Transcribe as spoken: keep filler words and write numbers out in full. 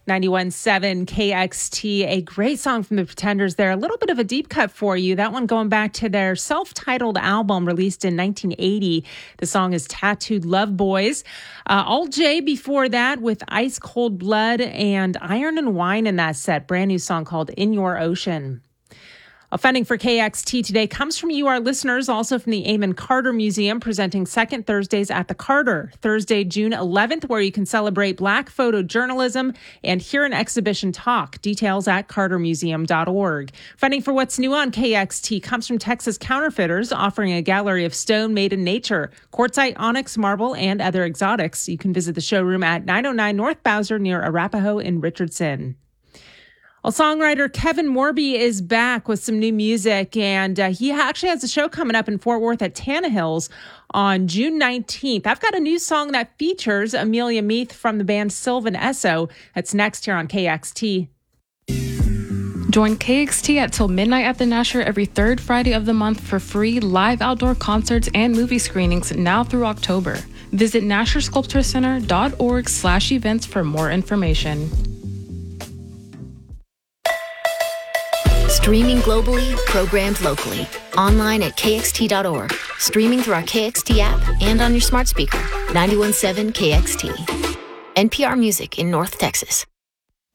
ninety-one point seven K X T, a great song from the Pretenders there. A little bit of a deep cut for you. That one going back to their self-titled album released in nineteen eighty. The song is Tattooed Love Boys. Uh, Alt J before that with Ice Cold Blood and Iron and Wine in that set. Brand new song called In Your Ocean. A funding for K X T today comes from you, our listeners, also from the Amon Carter Museum, presenting Second Thursdays at the Carter, Thursday, June eleventh, where you can celebrate Black photojournalism and hear an exhibition talk. Details at carter museum dot org. Funding for What's New on K X T comes from Texas Counterfeiters, offering a gallery of stone made in nature, quartzite, onyx, marble, and other exotics. You can visit the showroom at nine oh nine North Bowser near Arapahoe in Richardson. Well, songwriter Kevin Morby is back with some new music, and uh, he actually has a show coming up in Fort Worth at Tannehill's on June nineteenth. I've got a new song that features Amelia Meath from the band Sylvan Esso. That's next here on K X T. Join K X T at Till Midnight at the Nasher every third Friday of the month for free live outdoor concerts and movie screenings now through October. Visit nasher sculpture center dot org slash events for more information. Streaming globally, programmed locally. Online at K X T dot org. Streaming through our K X T app and on your smart speaker. ninety-one point seven K X T. N P R Music in North Texas.